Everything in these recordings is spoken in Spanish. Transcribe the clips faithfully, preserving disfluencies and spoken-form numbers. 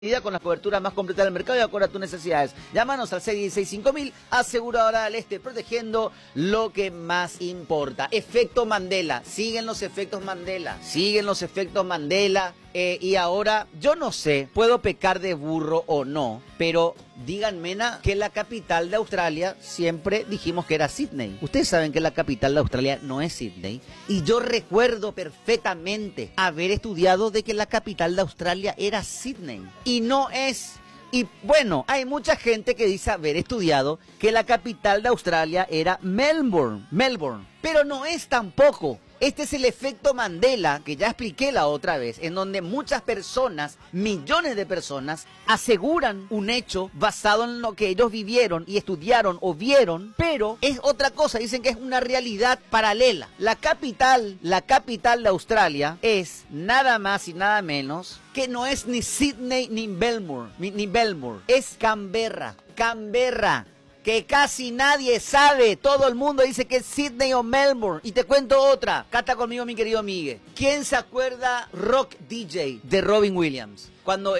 Con la cobertura más completa del mercado y acorde a tus necesidades. Llámanos al seis uno seis cinco mil, aseguradora del Este, protegiendo lo que más importa. Efecto Mandela, siguen los efectos Mandela, siguen los efectos Mandela. Eh, y ahora, yo no sé, puedo pecar de burro o no, pero díganme que la capital de Australia siempre dijimos que era Sydney. Ustedes saben que la capital de Australia no es Sydney. Y yo recuerdo perfectamente haber estudiado de que la capital de Australia era Sydney. Y no es. Y bueno, hay mucha gente que dice haber estudiado que la capital de Australia era Melbourne. Melbourne. Pero no es tampoco. Este es el efecto Mandela, que ya expliqué la otra vez, en donde muchas personas, millones de personas, aseguran un hecho basado en lo que ellos vivieron y estudiaron o vieron, pero es otra cosa, dicen que es una realidad paralela. La capital, la capital de Australia es nada más y nada menos que no es ni Sydney ni Melbourne, ni, ni Melbourne, es Canberra, Canberra. Que casi nadie sabe, todo el mundo dice que es Sydney o Melbourne. Y te cuento otra, cata conmigo mi querido Miguel. ¿Quién se acuerda Rock D J de Robin Williams? Cuando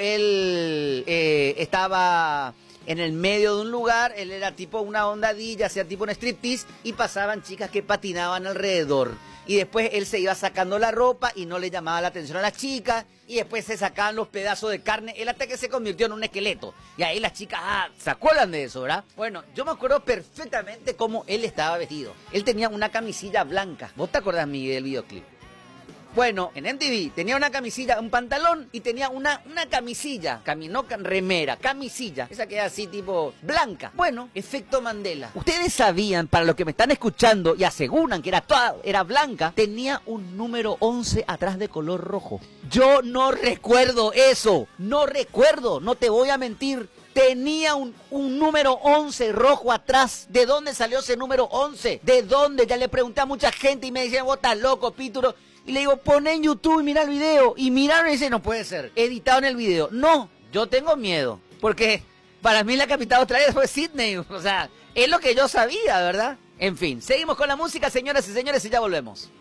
él eh, estaba en el medio de un lugar, él era tipo una ondadilla, hacía tipo un striptease y pasaban chicas que patinaban alrededor. Y después él se iba sacando la ropa y no le llamaba la atención a las chicas. Y después se sacaban los pedazos de carne. Él hasta que se convirtió en un esqueleto. Y ahí las chicas, ah, se acuerdan de eso, ¿verdad? Bueno, yo me acuerdo perfectamente cómo él estaba vestido. Él tenía una camisilla blanca. ¿Vos te acordás, Miguel, del videoclip? Bueno, en M T V tenía una camisilla, un pantalón y tenía una, una camisilla, cami, no remera, camisilla, esa que era así tipo blanca. Bueno, efecto Mandela. Ustedes sabían, para los que me están escuchando y aseguran que era toda, era blanca, tenía un número once atrás de color rojo. Yo no recuerdo eso, no recuerdo, no te voy a mentir. Tenía un, un número once rojo atrás. ¿De dónde salió ese número once? ¿De dónde? Ya le pregunté a mucha gente y me decían, vos estás loco, Píturo. Y le digo, poné en YouTube y mira el video. Y miraron y dicen, no puede ser, editado en el video. No, yo tengo miedo. Porque para mí la capital de Australia fue Sydney. O sea, es lo que yo sabía, ¿verdad? En fin, seguimos con la música, señoras y señores, y ya volvemos.